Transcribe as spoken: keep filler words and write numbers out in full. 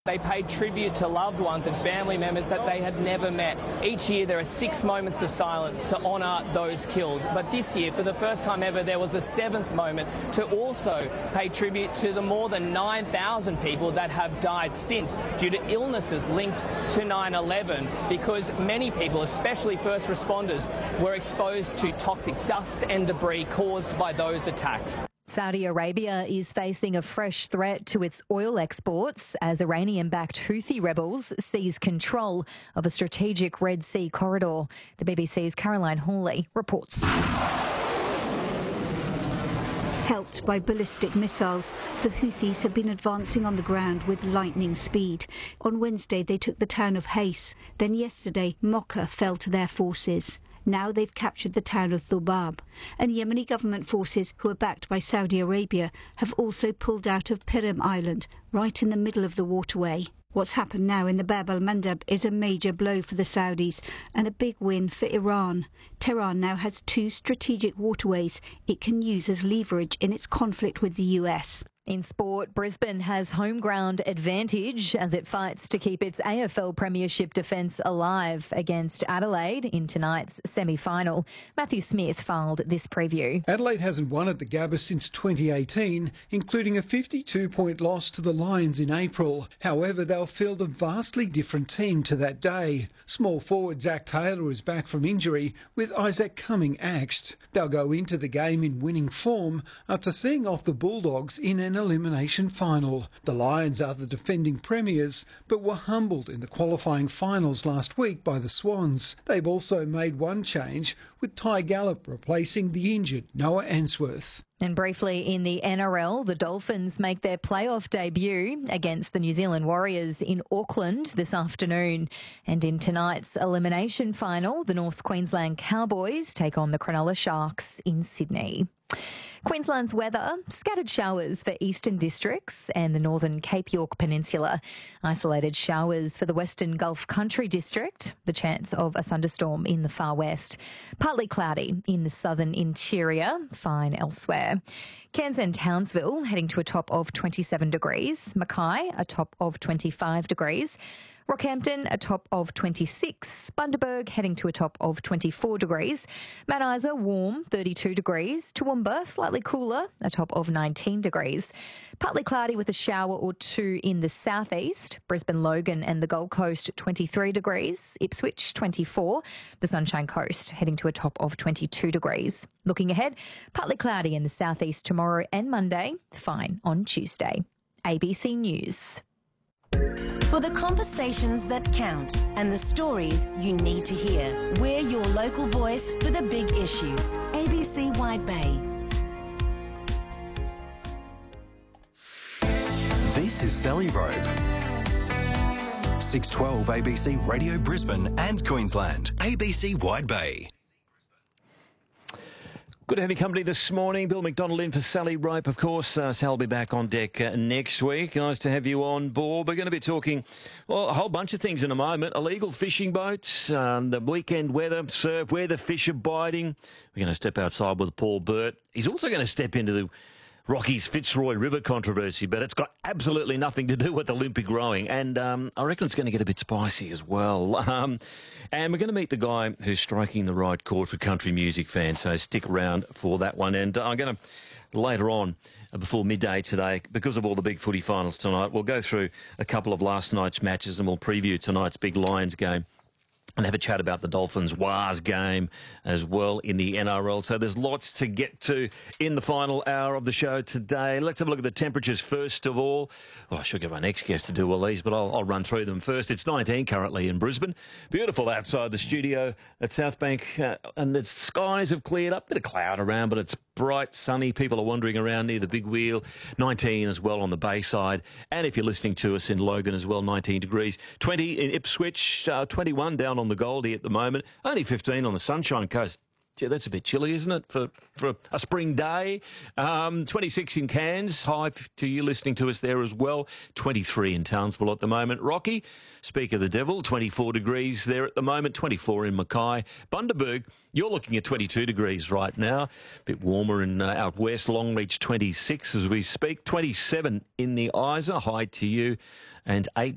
They paid tribute to loved ones and family members that they had never met. Each year there are six moments of silence to honour those killed. But this year, for the first time ever, there was a seventh moment to also pay tribute to the more than nine thousand people that have died since due to illnesses linked to nine eleven, because many people, especially first responders, were exposed to toxic dust and debris caused by those attacks. Saudi Arabia is facing a fresh threat to its oil exports as Iranian-backed Houthi rebels seize control of a strategic Red Sea corridor. The B B C's Caroline Hawley reports. Helped by ballistic missiles, the Houthis have been advancing on the ground with lightning speed. On Wednesday, they took the town of Hais. Then yesterday, Mocha fell to their forces. Now they've captured the town of Thobab. And Yemeni government forces, who are backed by Saudi Arabia, have also pulled out of Pirim Island, right in the middle of the waterway. What's happened now in the Bab al-Mandab is a major blow for the Saudis and a big win for Iran. Tehran now has two strategic waterways it can use as leverage in its conflict with the U S. In sport, Brisbane has home ground advantage as it fights to keep its A F L Premiership defence alive against Adelaide in tonight's semi-final. Matthew Smith filed this preview. Adelaide hasn't won at the Gabba since twenty eighteen, including a fifty-two point loss to the Lions in April. However, they'll field a vastly different team to that day. Small forward Zach Taylor is back from injury, with Isaac Cumming axed. They'll go into the game in winning form after seeing off the Bulldogs in an elimination final. The Lions are the defending premiers, but were humbled in the qualifying finals last week by the Swans. They've also made one change, with Ty Gallup replacing the injured Noah Answorth. And briefly in the N R L, the Dolphins make their playoff debut against the New Zealand Warriors in Auckland this afternoon. And in tonight's elimination final, the North Queensland Cowboys take on the Cronulla Sharks in Sydney. Queensland's weather, scattered showers for eastern districts and the northern Cape York Peninsula. Isolated showers for the western Gulf Country district, the chance of a thunderstorm in the far west. Partly cloudy in the southern interior, fine elsewhere. Cairns and Townsville heading to a top of twenty-seven degrees. Mackay, a top of twenty-five degrees. Rockhampton, a top of twenty-six. Bundaberg heading to a top of twenty-four degrees. Mount Isa, warm, thirty-two degrees. Toowoomba, slightly cooler, a top of nineteen degrees. Partly cloudy with a shower or two in the southeast. Brisbane, Logan and the Gold Coast, twenty-three degrees. Ipswich, twenty-four. The Sunshine Coast heading to a top of twenty-two degrees. Looking ahead, partly cloudy in the southeast tomorrow and Monday. Fine on Tuesday. A B C News. For the conversations that count and the stories you need to hear, we're your local voice for the big issues. A B C Wide Bay. This is Sally Robe. six twelve A B C Radio Brisbane and Queensland. A B C Wide Bay. Good to have your company this morning. Bill McDonald in for Sally Rope, of course. Uh, Sal will be back on deck uh, next week. Nice to have you on board. We're going to be talking, well, a whole bunch of things in a moment. Illegal fishing boats, um, the weekend weather, surf, where the fish are biting. We're going to step outside with Paul Burt. He's also going to step into the Rockies Fitzroy River controversy, but it's got absolutely nothing to do with Olympic rowing, and um, I reckon it's going to get a bit spicy as well. Um, and we're going to meet the guy who's striking the right chord for country music fans, so stick around for that one. And uh, I'm going to, later on, uh, before midday today, because of all the big footy finals tonight, we'll go through a couple of last night's matches and we'll preview tonight's big Lions game. And have a chat about the Dolphins-Wars game as well in the N R L. So there's lots to get to in the final hour of the show today. Let's have a look at the temperatures first of all. Well, I should get my next guest to do all these, but I'll, I'll run through them first. It's nineteen currently in Brisbane. Beautiful outside the studio at South Bank. Uh, and the skies have cleared up. Bit of cloud around, but it's bright, sunny. People are wandering around near the big wheel. nineteen as well on the Bayside. And if you're listening to us in Logan as well, nineteen degrees. twenty in Ipswich, uh, twenty-one down on the Goldie at the moment. Only fifteen on the Sunshine Coast. Yeah, that's a bit chilly, isn't it, for, for a spring day? Um, twenty-six in Cairns. Hi to you listening to us there as well. twenty-three in Townsville at the moment. Rocky, speak of the devil, twenty-four degrees there at the moment. twenty-four in Mackay. Bundaberg, you're looking at twenty-two degrees right now. A bit warmer in uh, out west. Longreach, twenty-six as we speak. twenty-seven in the Isa. Hi to you. And eight